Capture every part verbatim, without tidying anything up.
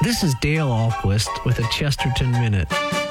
This is Dale Ahlquist with a Chesterton Minute.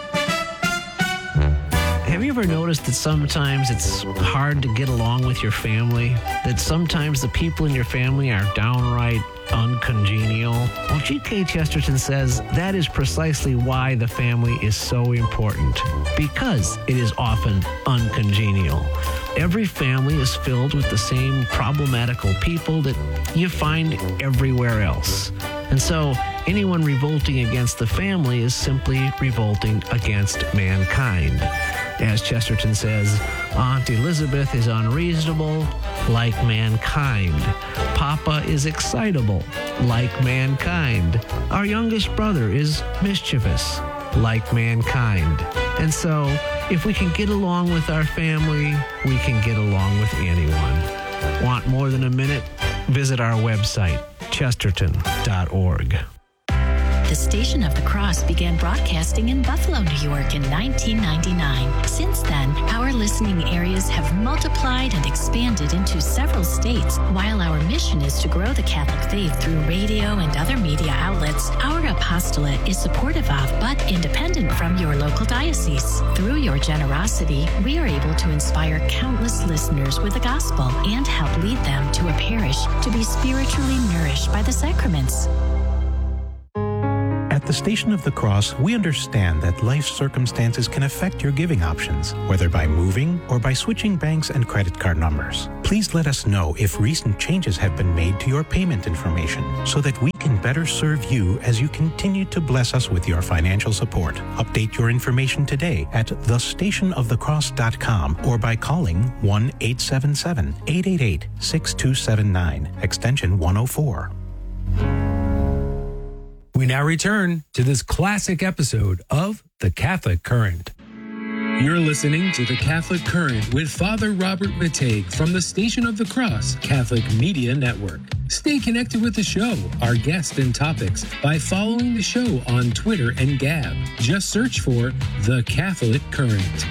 Have you ever noticed that sometimes it's hard to get along with your family? That sometimes the people in your family are downright uncongenial? Well, G K Chesterton says that is precisely why the family is so important, because it is often uncongenial. Every family is filled with the same problematical people that you find everywhere else. And so anyone revolting against the family is simply revolting against mankind. As Chesterton says, Aunt Elizabeth is unreasonable, like mankind. Papa is excitable, like mankind. Our youngest brother is mischievous, like mankind. And so, if we can get along with our family, we can get along with anyone. Want more than a minute? Visit our website, chesterton dot org. The Station of the Cross began broadcasting in Buffalo, New York in nineteen ninety-nine. Since then, our listening areas have multiplied and expanded into several states. While our mission is to grow the Catholic faith through radio and other media outlets, our apostolate is supportive of but independent from your local diocese. Through your generosity, we are able to inspire countless listeners with the gospel and help lead them to a parish to be spiritually nourished by the sacraments. At the Station of the Cross, we understand that life circumstances can affect your giving options, whether by moving or by switching banks and credit card numbers. Please let us know if recent changes have been made to your payment information so that we can better serve you as you continue to bless us with your financial support. Update your information today at the station of the cross dot com or by calling one eight seven seven, eight eight eight, six two seven nine, extension one oh four. We now return to this classic episode of The Catholic Current. You're listening to The Catholic Current with Father Robert Matej from the Station of the Cross Catholic Media Network. Stay connected with the show, our guests and topics by following the show on Twitter and Gab. Just search for The Catholic Current.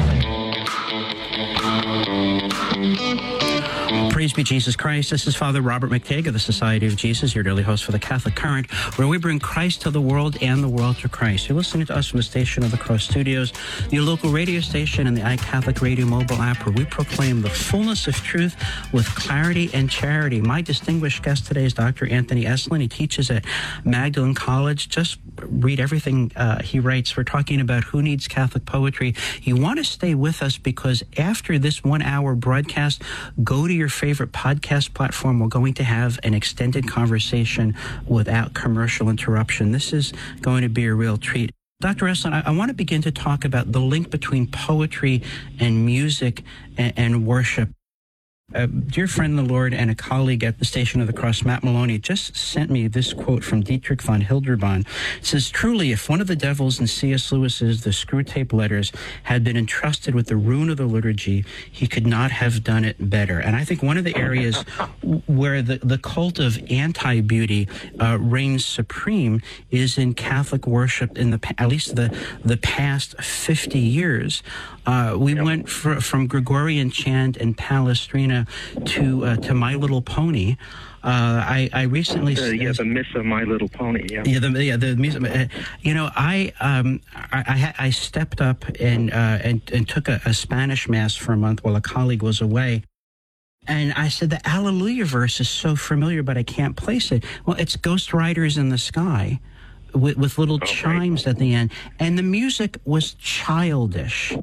Praise be Jesus Christ. This is Father Robert Matej of the Society of Jesus, your daily host for the Catholic Current, where we bring Christ to the world and the world to Christ. You're listening to us from the Station of the Cross Studios, your local radio station, and the iCatholic Radio mobile app, where we proclaim the fullness of truth with clarity and charity. My distinguished guest today is Doctor Anthony Esolen. He teaches at Magdalen College. Just read everything uh, he writes. We're talking about who needs Catholic poetry. You want to stay with us because after this one-hour broadcast, go to your favorite podcast platform. We're going to have an extended conversation without commercial interruption. This is going to be a real treat. Doctor Esolen, I, I want to begin to talk about the link between poetry and music and, and worship. A dear friend in the Lord and a colleague at the Station of the Cross, Matt Maloney, just sent me this quote from Dietrich von Hildebrand. It says, "Truly, if one of the devils in C S Lewis's The Screwtape Letters had been entrusted with the ruin of the liturgy, he could not have done it better." And I think one of the areas where the, the cult of anti-beauty uh, reigns supreme is in Catholic worship in the at least the, the past fifty years. Uh, we yep. went fr- from Gregorian chant and Palestrina to uh, to My Little Pony. Uh, I, I recently... Uh, yeah, the Miss of My Little Pony, yeah. Yeah, the, yeah, the music... Uh, you know, I um, I, I, I stepped up and, uh, and, and took a, a Spanish Mass for a month while a colleague was away. And I said, the Alleluia verse is so familiar, but I can't place it. Well, it's Ghost Riders in the Sky with, with little oh, chimes right. at the end. And the music was childish.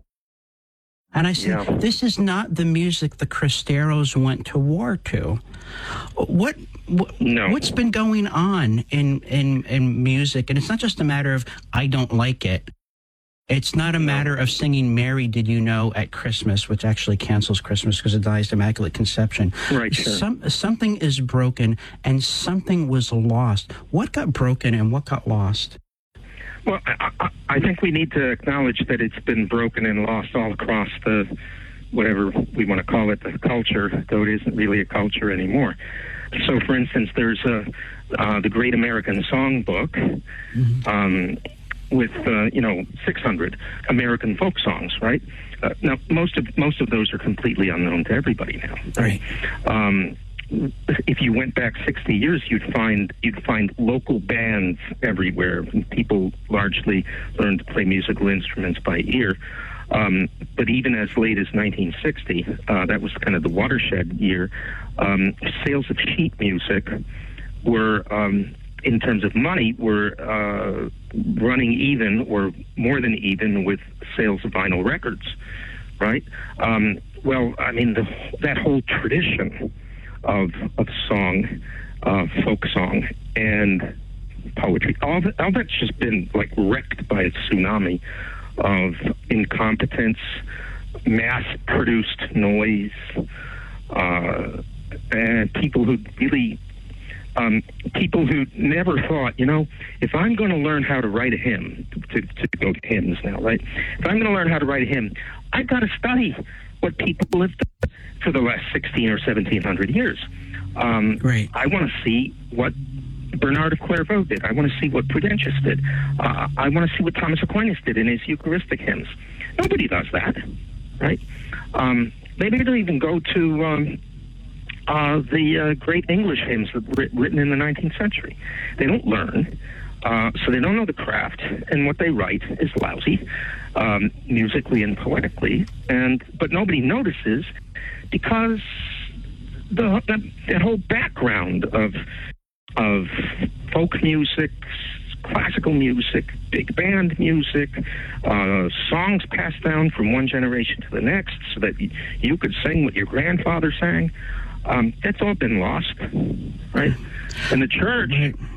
And I said, yeah. This is not the music the Cristeros went to war to. What, what no. what's been going on in, in, in music? And it's not just a matter of, I don't like it. It's not a matter of singing Mary Did You Know at Christmas, which actually cancels Christmas because it dies Immaculate Conception. Right, sure. Some, something is broken and something was lost. What got broken and what got lost? Well, I, I, I think we need to acknowledge that it's been broken and lost all across the, whatever we want to call it, the culture, though it isn't really a culture anymore. So, for instance, there's a, uh, the Great American Songbook, mm-hmm. um, with, uh, you know, six hundred American folk songs, right? Uh, now, most of most of those are completely unknown to everybody now. Right. Um, if you went back sixty years, you'd find you'd find local bands everywhere. People largely learned to play musical instruments by ear. Um, but even as late as nineteen sixty, uh, that was kind of the watershed year, um, sales of sheet music were, um, in terms of money, were uh, running even or more than even with sales of vinyl records, right? Um, well, I mean, the, that whole tradition of of song, uh, folk song, and poetry, all, that, all that's just been like wrecked by a tsunami of incompetence, mass-produced noise, uh, and people who really, um, people who never thought, you know, if I'm going to learn how to write a hymn, to, to go to hymns now, right? If I'm going to learn how to write a hymn, I've got to study what people have done for the last sixteen or seventeen hundred years. Um, right. I want to see what Bernard of Clairvaux did. I want to see what Prudentius did. Uh, I want to see what Thomas Aquinas did in his Eucharistic hymns. Nobody does that, right? Um, maybe they don't even go to um, uh, the uh, great English hymns that were written in the nineteenth century. They don't learn, uh, so they don't know the craft, and what they write is lousy, um, musically and poetically. And but nobody notices because the that, that whole background of of folk music, classical music, big band music, uh, songs passed down from one generation to the next so that y- you could sing what your grandfather sang. Um, that's all been lost, right? And the church